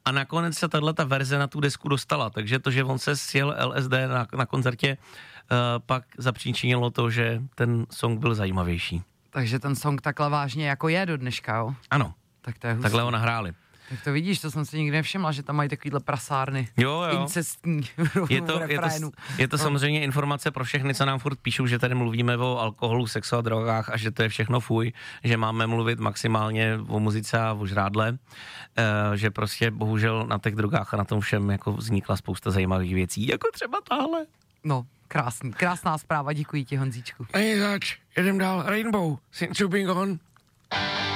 a nakonec se tato verze na tu desku dostala, takže to, že on se sjel LSD na koncertě, pak zapříčinilo to, že ten song byl zajímavější. Takže ten song takhle vážně jako je do dneška, jo? Ano, tak to je hustý. Takhle ho nahráli. Tak to vidíš, to jsem si nikdy nevšimla, že tam mají takovýhle prasárny. Jo. Incestní. Je to samozřejmě informace pro všechny, co nám furt píšou, že tady mluvíme o alkoholu, sexu a drogách a že to je všechno fuj, že máme mluvit maximálně o muzice a o žrádle, že prostě bohužel na těch drogách a na tom všem jako vznikla spousta zajímavých věcí, jako třeba tahle. No, krásná zpráva, děkuji ti, Honzíčku. Není zač, jedem dál, Rainbow, since you've been gone.